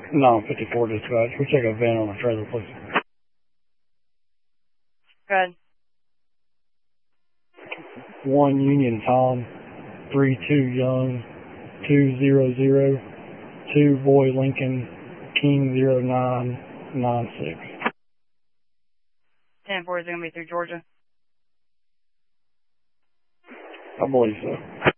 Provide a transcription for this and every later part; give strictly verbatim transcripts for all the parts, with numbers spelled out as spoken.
No, fifty-four dispatch. We check a van on a trailer, please. Good. One Union Tom, three two Young, two zero zero, two Boy Lincoln, King zero nine nine six. ten four is going to be through Georgia. I believe so.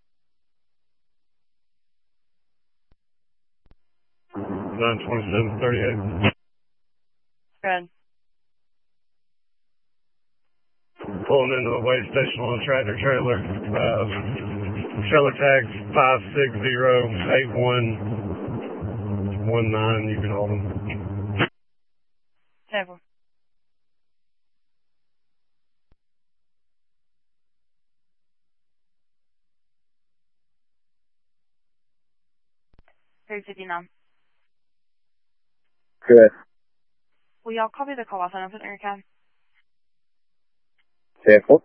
nine twenty-seven thirty-eight. Good. Pulling into a weigh station on a tractor trailer. Uh, trailer tag five six zero eight one one nine. You can hold them. ten four. three fifty-nine. Good. Will y'all copy the call off and I'll put it in your cab? ten four.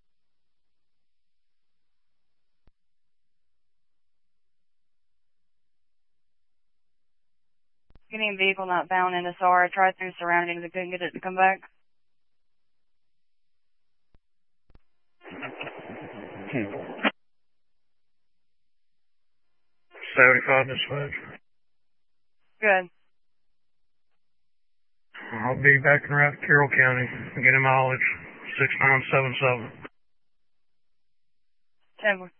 Getting a vehicle not bound in S R. I tried through surroundings. I couldn't get it to come back. seventy-five dispatch. Good. I'll be back in route to Carroll County. Get a mileage six nine seven seven. ten four.